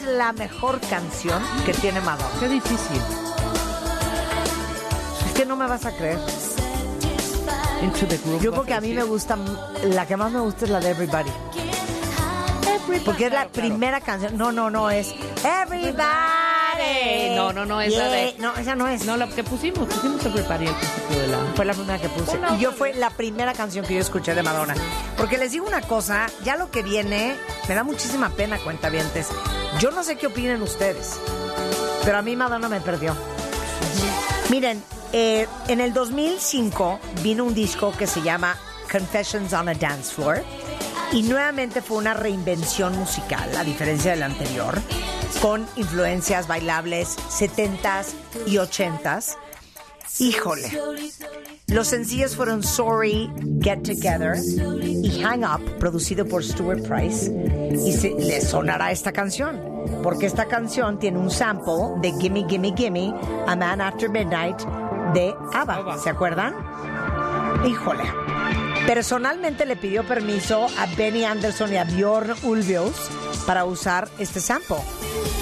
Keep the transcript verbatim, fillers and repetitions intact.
es la mejor canción que tiene Madonna? Qué difícil. Es que no me vas a creer. Into the Groove. Yo creo que a mí me gusta, la que más me gusta es la de Everybody. Everybody. Porque es la Claro, claro. primera canción. No, no, no, es Everybody. No, no, no, es la de... No, esa no es. No, la que pusimos, pusimos Everybody al principio de la... Fue la primera que puse. Hola, Y yo hola. fue la primera canción que yo escuché de Madonna. Porque les digo una cosa, ya lo que viene, me da muchísima pena, cuentavientes. Yo no sé qué opinen ustedes, pero a mí Madonna me perdió. Miren, eh, en el dos mil cinco vino un disco que se llama Confessions on a Dance Floor. Y nuevamente fue una reinvención musical, a diferencia del anterior, con influencias bailables setentas y ochentas. Híjole. Los sencillos fueron Sorry, Get Together y Hang Up, producido por Stuart Price. Y se, les sonará esta canción, porque esta canción tiene un sample de Gimme, Gimme, Gimme, A Man After Midnight de ABBA. ABBA. ¿Se acuerdan? Híjole. Personalmente le pidió permiso a Benny Anderson y a Björn Ulvaeus para usar este sample.